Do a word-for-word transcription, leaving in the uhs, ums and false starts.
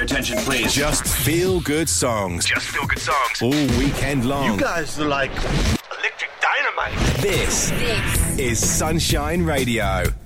attention, please. Just feel good songs. Just feel good songs. All weekend long. You guys are like electric dynamite. This, this is Sunshine Radio.